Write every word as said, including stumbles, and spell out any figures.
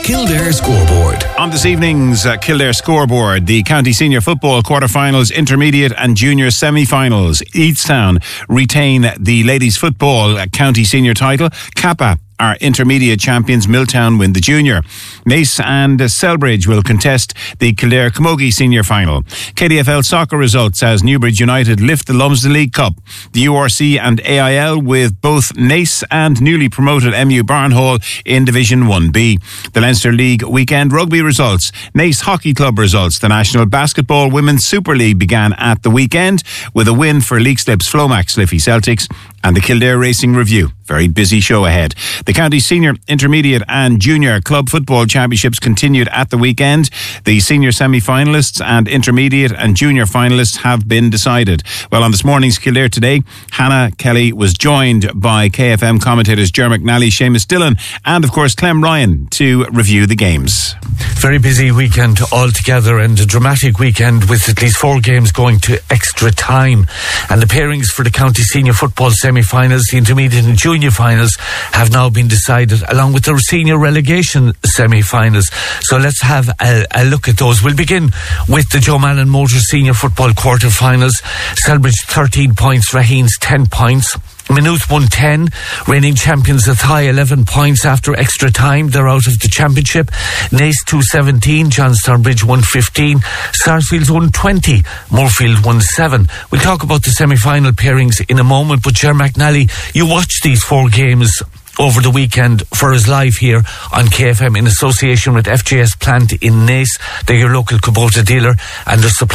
Kildare Scoreboard. On this evening's uh, Kildare Scoreboard, the County Senior Football quarter-finals, intermediate and junior semi-finals. Easttown retain the ladies' football uh, county senior title. Kappa are intermediate champions. Milltown win the junior. Naas and uh, Selbridge will contest the Kildare Camogie senior final. K D F L soccer results as Newbridge United lift the Lumsden League Cup. The U R C and A I L with both Naas and newly promoted M U Barnhall in Division one B. The Leinster League weekend rugby results. Naas Hockey Club results. The National Basketball Women's Super League began at the weekend with a win for Leixlip's Flomax Liffey Celtics. And the Kildare Racing Review. Very busy show ahead. The County Senior, Intermediate and Junior Club Football Championships continued at the weekend. The senior semi-finalists and intermediate and junior finalists have been decided. Well, on this morning's Kildare Today, Hannah Kelly was joined by K F M commentators Ger McNally, Seamus Dillon and, of course, Clem Ryan to review the games. Very busy weekend altogether and a dramatic weekend with at least four games going to extra time. And the pairings for the County Senior Football semi semi-finals, the intermediate and junior finals have now been decided, along with the senior relegation semi-finals. So let's have a, a look at those. We'll begin with the Joe Malin Motors Senior Football quarter-finals. Selbridge thirteen points, Raheens ten points. Maynooth won ten, reigning champions Athy eleven points after extra time. They're out of the championship. Naas two seventeen, Johnstownbridge one fifteen, Sarsfields one twenty, Moorfield one seven. We'll talk about the semi-final pairings in a moment, but Ger McNally, you watched these four games over the weekend for us live here on K F M in association with F J S Plant in Naas. They're your local Kubota dealer and their supply